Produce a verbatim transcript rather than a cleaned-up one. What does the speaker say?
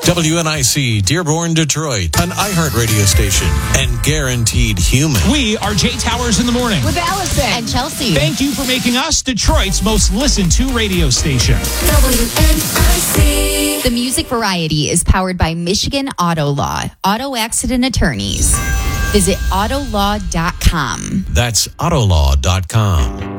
W N I C, Dearborn, Detroit, an iHeart radio station, and guaranteed human. We are Jay Towers in the morning. With Allison. And Chelsea. Thank you for making us Detroit's most listened to radio station. W N I C. The Music Variety is powered by Michigan Auto Law, auto accident attorneys. Visit autolaw dot com. That's autolaw dot com.